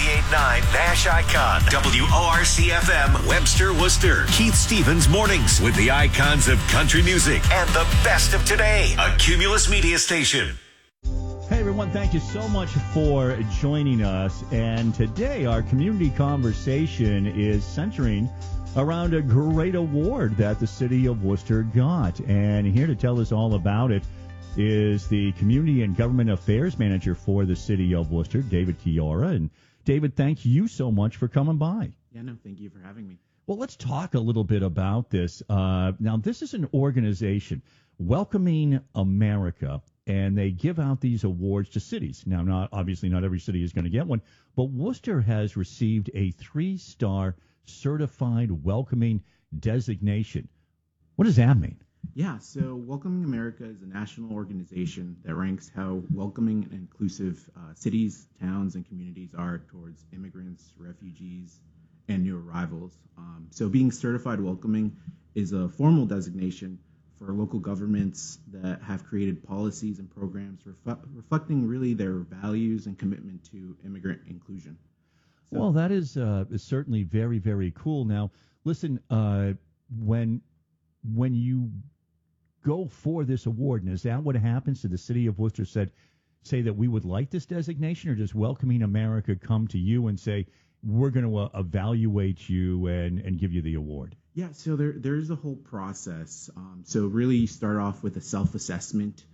98.9 Nash Icon. WORC-FM, Webster, Worcester. Keith Stevens Mornings with the icons of country music and the best of today. A Cumulus Media Station. Hey everyone, thank you so much for joining us. And today our community conversation is centering around a great award that the city of Worcester got. And here to tell us all about it is the Community and Government Affairs Manager for the city of Worcester, David Chiora. And David, thank you so much for coming by. Yeah, no, thank you for having me. Well, let's talk a little bit about this. Now, this is an organization, Welcoming America, and they give out these awards to cities. Now, obviously not every city is going to get one, but Worcester has received a 3-star certified welcoming designation. What does that mean? Yeah, so Welcoming America is a national organization that ranks how welcoming and inclusive cities, towns, and communities are towards immigrants, refugees, and new arrivals. So being certified welcoming is a formal designation for local governments that have created policies and programs reflecting really their values and commitment to immigrant inclusion. So, well, that is certainly very, very cool. Now, listen, when you go for this award, and is that what happens? Did the city of Worcester say that we would like this designation, or does Welcoming America come to you and say, we're going to evaluate you and give you the award? Yeah, so there's a whole process. So really you start off with a self-assessment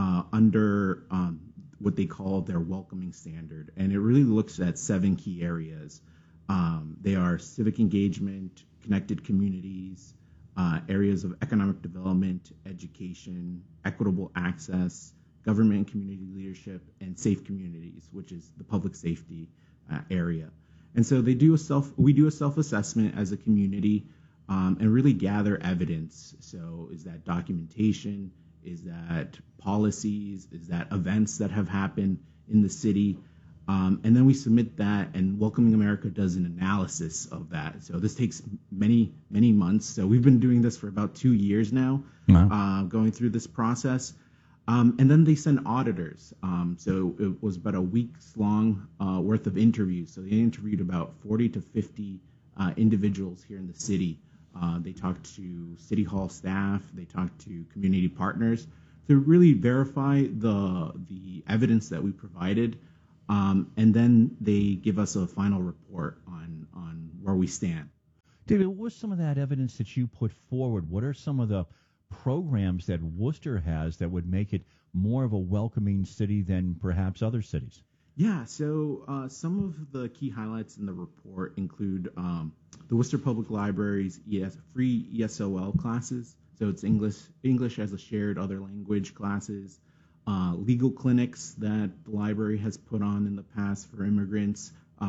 under what they call their welcoming standard. And it really looks at 7 key areas. They are civic engagement, connected communities, areas of economic development, education, equitable access, government and community leadership, and safe communities, which is the public safety area. And so we do a self-assessment as a community and really gather evidence. So is that documentation? Is that policies? Is that events that have happened in the city? And then we submit that, and Welcoming America does an analysis of that. So this takes many, many months. So we've been doing this for about 2 years now, going through this process. And then they send auditors. So it was about a week's long worth of interviews. So they interviewed about 40 to 50 individuals here in the city. They talked to City Hall staff. They talked to community partners to really verify the evidence that we provided. And then they give us a final report on where we stand. David, what was some of that evidence that you put forward? What are some of the programs that Worcester has that would make it more of a welcoming city than perhaps other cities? Yeah, so some of the key highlights in the report include the Worcester Public Library's free ESOL classes. So it's English as a shared other language classes, legal clinics that the library has put on in the past for immigrants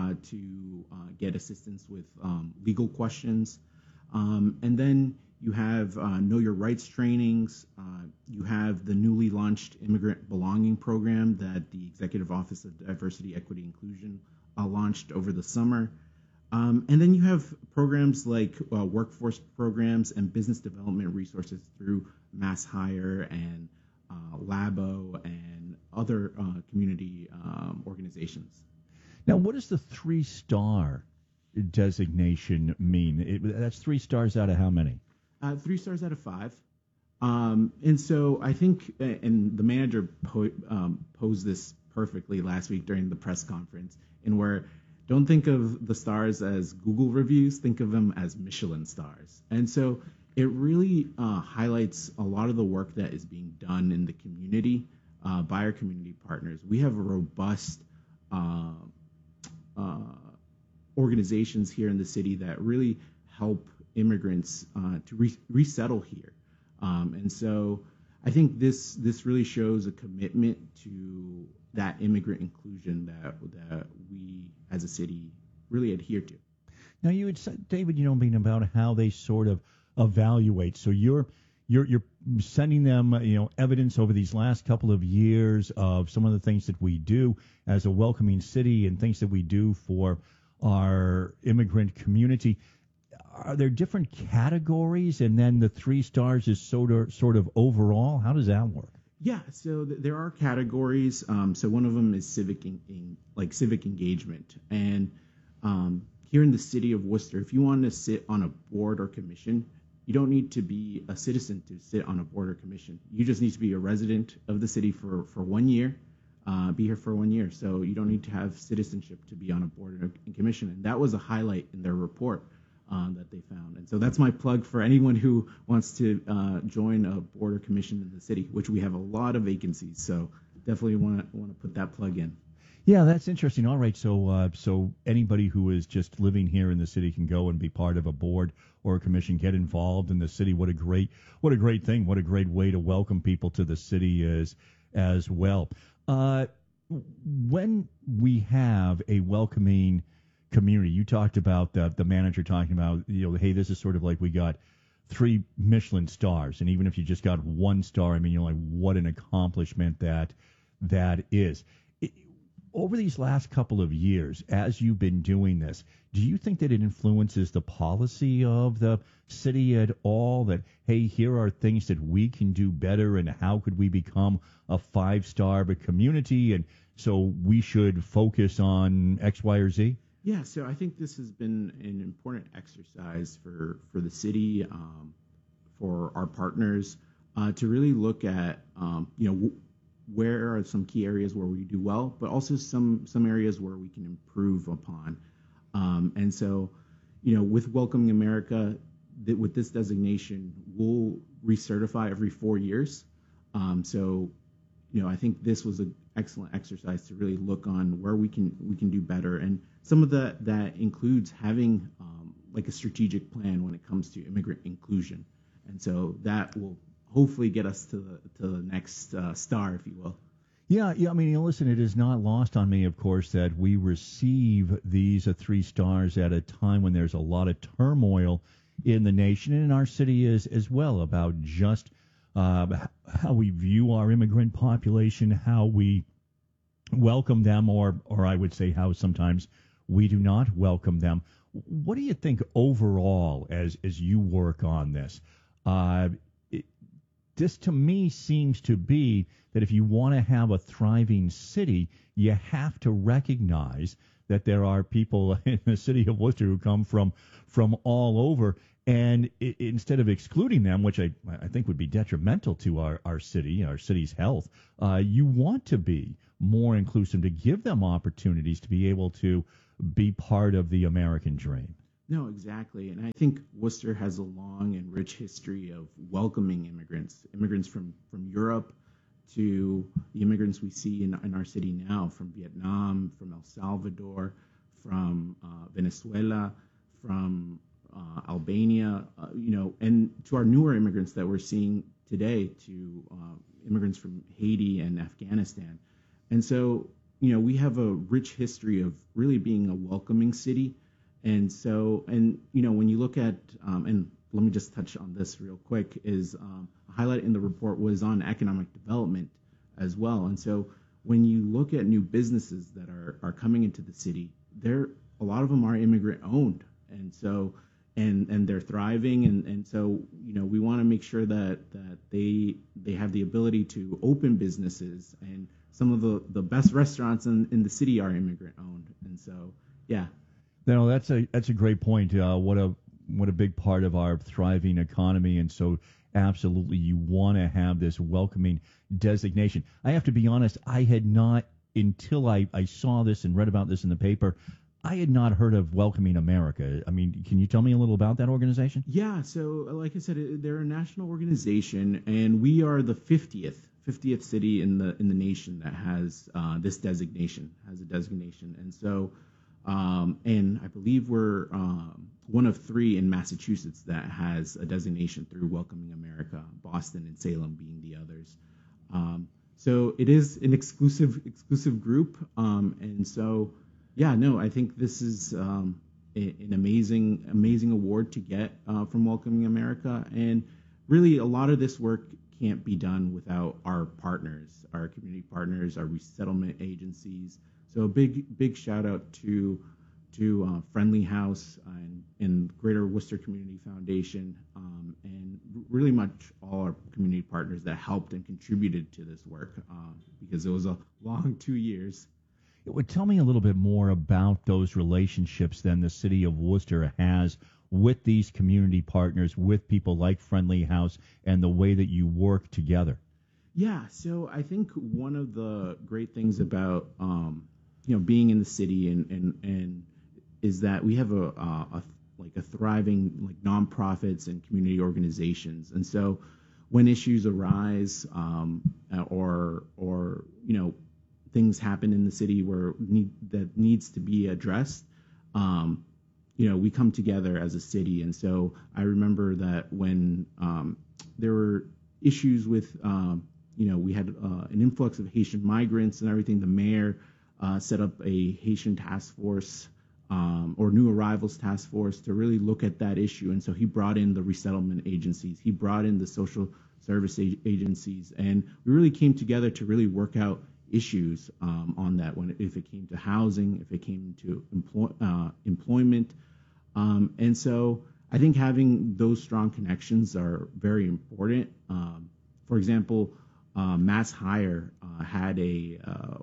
to get assistance with legal questions. And then you have Know Your Rights trainings. You have the newly launched Immigrant Belonging Program that the Executive Office of Diversity, Equity, Inclusion launched over the summer. And then you have programs like workforce programs and business development resources through Mass Hire and Labo and other community organizations. Now, what does the 3-star designation mean? That's 3 stars out of how many? 3 stars out of 5. And so I think, and the manager posed this perfectly last week during the press conference, in where don't think of the stars as Google reviews, think of them as Michelin stars. And so it really highlights a lot of the work that is being done in the community by our community partners. We have a robust organizations here in the city that really help immigrants to resettle here. And so I think this really shows a commitment to that immigrant inclusion that we as a city really adhere to. Now, you had said, David, being about how they sort of evaluate. So you're sending them, evidence over these last couple of years of some of the things that we do as a welcoming city and things that we do for our immigrant community. Are there different categories, and then the 3 stars is sort of overall? How does that work? Yeah, so there are categories. So one of them is civic engagement, and here in the city of Worcester, if you want to sit on a board or commission, you don't need to be a citizen to sit on a board or commission. You just need to be a resident of the city for 1 year, be here for 1 year. So you don't need to have citizenship to be on a board and commission. And that was a highlight in their report that they found. And so that's my plug for anyone who wants to join a board or commission in the city, which we have a lot of vacancies. So definitely want to put that plug in. Yeah, that's interesting. All right, so anybody who is just living here in the city can go and be part of a board or a commission, get involved in the city. What a great thing! What a great way to welcome people to the city as well. When we have a welcoming community, you talked about the manager talking about, hey, this is sort of like we got 3 Michelin stars, and even if you just got 1 star, I mean, like what an accomplishment that is. Over these last couple of years, as you've been doing this, do you think that it influences the policy of the city at all? That, hey, here are things that we can do better, and how could we become a 5-star community? And so we should focus on X, Y, or Z? Yeah, so I think this has been an important exercise for the city, for our partners, to really look at, where are some key areas where we do well, but also some areas where we can improve upon. And so, with Welcoming America, with this designation, we'll recertify every 4 years. So, I think this was an excellent exercise to really look on where we can do better. And some of that includes having like a strategic plan when it comes to immigrant inclusion. And so that will hopefully get us to the next star, if you will. Yeah. I mean, listen, it is not lost on me, of course, that we receive these 3 stars at a time when there's a lot of turmoil in the nation and in our city as well about just how we view our immigrant population, how we welcome them, or I would say how sometimes we do not welcome them. What do you think overall as you work on this? This, to me, seems to be that if you want to have a thriving city, you have to recognize that there are people in the city of Worcester who come from all over, and instead of excluding them, which I think would be detrimental to our city's health, you want to be more inclusive, to give them opportunities to be able to be part of the American dream. No, exactly. And I think Worcester has a long and rich history of welcoming immigrants from Europe to the immigrants we see in our city now, from Vietnam, from El Salvador, from Venezuela, from Albania, and to our newer immigrants that we're seeing today, to immigrants from Haiti and Afghanistan. And so, we have a rich history of really being a welcoming city. And so, when you look at, and let me just touch on this real quick, is a highlight in the report was on economic development as well. And so when you look at new businesses that are coming into the city, a lot of them are immigrant owned. And so, and they're thriving. And so, we want to make sure that they have the ability to open businesses, and some of the best restaurants in the city are immigrant owned. And so, yeah. No, that's a great point. What a big part of our thriving economy, and so absolutely you want to have this welcoming designation. I have to be honest, I had not, until I saw this and read about this in the paper, I had not heard of Welcoming America. I mean, can you tell me a little about that organization? Yeah, so like I said, they're a national organization, and we are the 50th city in the nation that has this designation, and so. And I believe we're one of 3 in Massachusetts that has a designation through Welcoming America, Boston and Salem being the others. So it is an exclusive group. And so, I think this is an amazing award to get from Welcoming America. And really, a lot of this work can't be done without our partners, our community partners, our resettlement agencies. So a big shout out to to Friendly House and Greater Worcester Community Foundation, and really much all our community partners that helped and contributed to this work, because it was a long 2 years. Tell me a little bit more about those relationships then the city of Worcester has with these community partners, with people like Friendly House, and the way that you work together. Yeah, so I think one of the great things about being in the city and is that we have a thriving like nonprofits and community organizations, and so when issues arise or things happen in the city that needs to be addressed, we come together as a city. And so I remember that when there were issues with, we had an influx of Haitian migrants and everything, the mayor set up a Haitian task force or new arrivals task force to really look at that issue. And so he brought in the resettlement agencies, he brought in the social service agencies, and we really came together to really work out issues on that if it came to housing, if it came to employment. And so I think having those strong connections are very important. For example, Mass Hire had a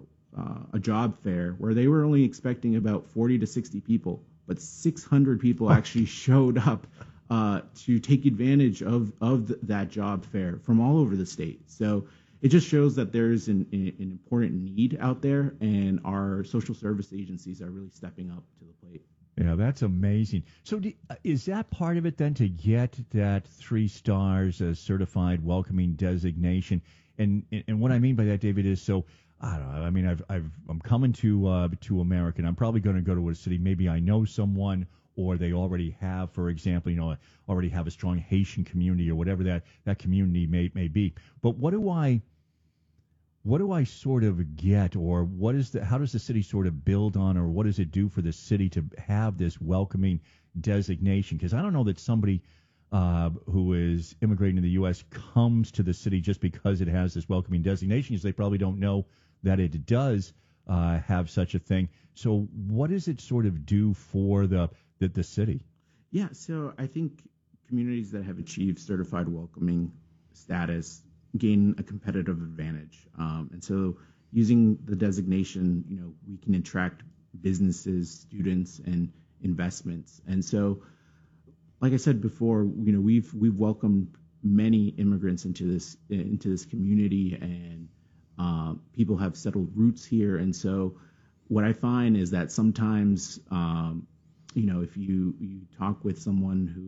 job fair where they were only expecting about 40 to 60 people, but 600 people actually showed up to take advantage of that job fair from all over the state. So it just shows that there's an important need out there, and our social service agencies are really stepping up to the plate. Yeah, that's amazing. So is that part of it then, to get that 3 stars certified welcoming designation? And what I mean by that, David, is so I don't know. I mean, I'm coming to America, and I'm probably going to go to a city. Maybe I know someone, or they already have, for example, already have a strong Haitian community or whatever that community may be. But what do I sort of get, or how does the city sort of build on, or what does it do for the city to have this welcoming designation? Because I don't know that somebody who is immigrating to the U.S. comes to the city just because it has this welcoming designation, because they probably don't know that it does have such a thing. So what does it sort of do for the city? Yeah, so I think communities that have achieved certified welcoming status gain a competitive advantage. And so using the designation, we can attract businesses, students, and investments. And so, like I said before, we've welcomed many immigrants into this community, and people have settled roots here. And so what I find is that sometimes, if you talk with someone who